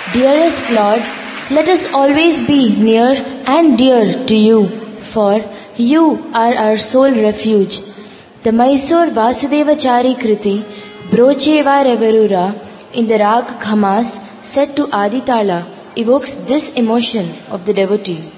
Dearest Lord, let us always be near and dear to you, for you are our sole refuge. The Mysore Vasudevachari Kriti, Broche Varevarura, in the Rag Khamas, set to Aditala, evokes this emotion of the devotee.